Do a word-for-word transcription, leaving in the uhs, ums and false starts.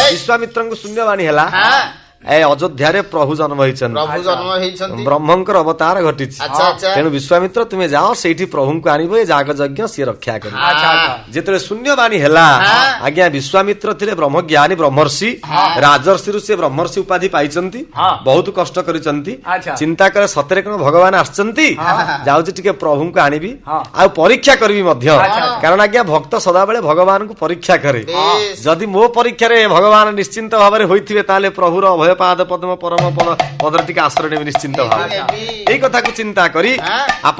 विश्वामित्र शून्यवाणी है ए अयोध्या प्रभु जन्म होती ब्रह्मंकर अवतार घटी तेणु विश्वामित्र तुम्हें जाओ से प्रभु को आनब जाग यज्ञ सी रक्षा कर जिते शून्यवाणी है आज्ञा विश्वामित्र थे ब्रह्मज्ञानी ब्रह्मर्षि राजर्षि से ब्रह्मर्षि उपाधि पाई बहुत कष्ट कर चिंता करे सतरे कौन भगवान आगे प्रभु को आनबी आ परीक्षा करी कारण आज्ञा भक्त सदाबले भगवान को परीक्षा करे जदि मो परीक्षा भगवान निश्चिंत भाव में होते प्रभुर पाद पद्म परम पद पदर टिके आश्रय निश्चिंत भाव यही कथा को चिंता करी